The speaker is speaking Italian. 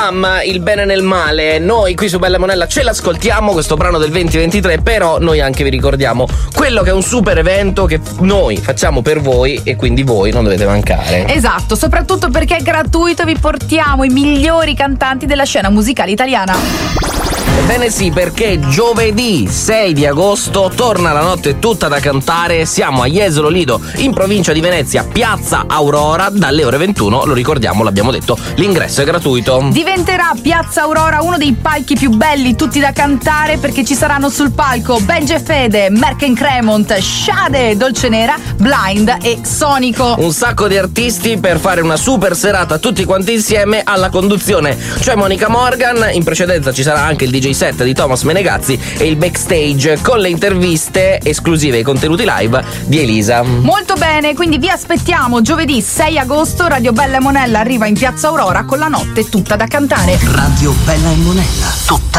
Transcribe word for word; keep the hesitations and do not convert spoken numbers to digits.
Sam, Il bene nel male. Noi qui su Bella Monella ce l'ascoltiamo, questo brano del venti ventitré, però noi anche vi ricordiamo quello che è un super evento che noi facciamo per voi e quindi voi non dovete mancare. Esatto, soprattutto perché è gratuito, vi portiamo i migliori cantanti della scena musicale italiana. Ebbene sì, perché giovedì sei di agosto torna La notte tutta da cantare. Siamo a Jesolo Lido, in provincia di Venezia, piazza Aurora, dalle ore ventuno. Lo ricordiamo, l'abbiamo detto, l'ingresso è gratuito. Diventerà piazza Aurora uno dei palchi più belli, tutti da cantare, perché ci saranno sul palco Benji e Fede, Merken Cremont, Shade, Dolce Nera, Blind e Sonico. Un sacco di artisti per fare una super serata tutti quanti insieme. Alla conduzione c'è Monica Morgan, in precedenza ci sarà anche il D J set di Thomas Menegazzi e il backstage con le interviste esclusive e i contenuti live di Elisa. Molto bene, quindi vi aspettiamo giovedì sei agosto. Radio Bella e Monella arriva in piazza Aurora con La notte tutta da cantare. Radio Bella e Monella, tutta